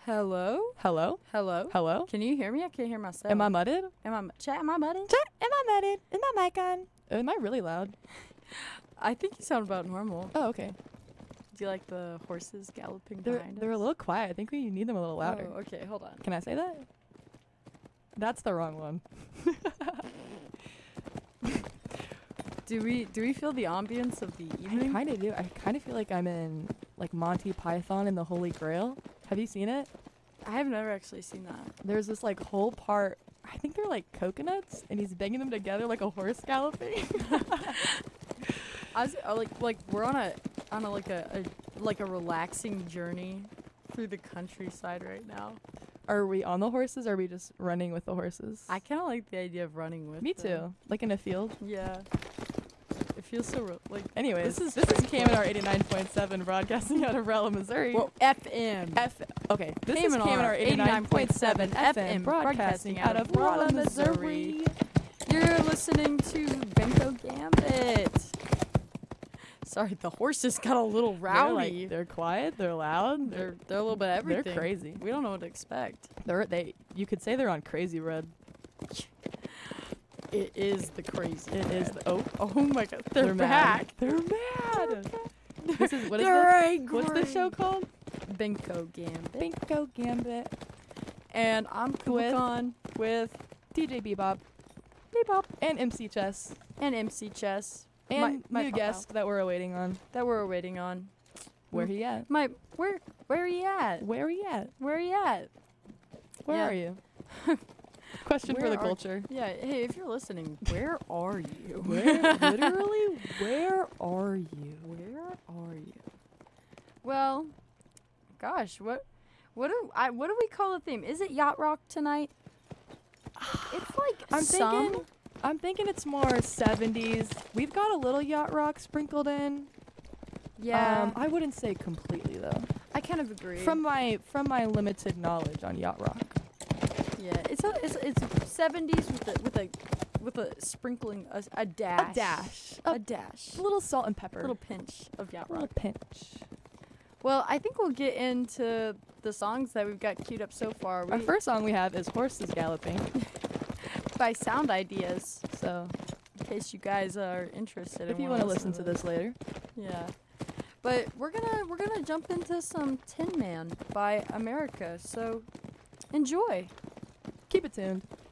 Hello? Hello? Hello? Hello? Can you hear me? I can't hear myself. Am I mudded? Chat, am I mudded? Chat, am I mudded? Is my mic on? Am I really loud? I think you sound about normal. Oh, okay. Do you like the horses galloping They're behind us? they're a little quiet. I think we need them a little louder. Oh, okay, hold on. Can I say that? That's the wrong one. Do we feel the ambience of the I evening? kind of do. I kind of feel like I'm in like Monty Python and the Holy Grail. Have you seen it? I have never actually seen that. There's this like whole part. I think they're like coconuts, and he's banging them together like a horse galloping. I was like we're on a relaxing journey through the countryside right now. Are we on the horses? Or are we just running with the horses? I kind of like the idea of running with. Me them. too. Like in a field. Yeah. It feels so like. Anyways, This is this is pretty KMNR 89.7 broadcasting out of Rolla, Missouri. Well, FM. Okay, this is KMNR 89.7 FM broadcasting out of Rolla, Missouri. You're listening to Benko Gambit. Sorry, the horses got a little rowdy. They're quiet, they're loud, They're a little bit of everything. they're crazy. We don't know what to expect. You could say they're on Crazy Red. It is the crazy. It is red. oh my god, they're mad. back. They're mad. This is what is They're this? angry. What's this show called? Benko Gambit. Benko Gambit And I'm Kubicon with DJ Bebop Bebop and MC Chess and MC Chess. and my new pal guest that we're awaiting on. that we're waiting on. Where he at? Where are you at? Where he at? Where are you at? Where Yeah. are you? Question for Where the are- culture. Yeah, hey, if you're listening, where are you? Literally, where are you? Where are you? Well, gosh, what do we call the theme? Is it yacht rock tonight? It's like I'm thinking it's more 70s. We've got a little yacht rock sprinkled in. Yeah, I wouldn't say completely though. I kind of agree. From my limited knowledge on yacht rock. Yeah, it's 70s with a sprinkling a dash. A A dash. A little salt and pepper. A little pinch of yacht A little rock. pinch. Well, I think we'll get into the songs that we've got queued up so far. Our first song we have is Horses Galloping. by Sound Ideas, So in case you guys are interested. if you want to listen to this later. Yeah. But we're gonna jump into some Tin Man by America. So enjoy. Keep it tuned.